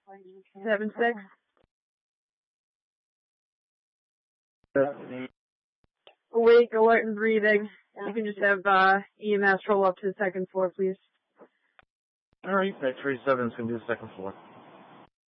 76. Awake, alert, and breathing. You can just have EMS roll up to the second floor, please. Alright, X-ray 7 is going to be the second floor.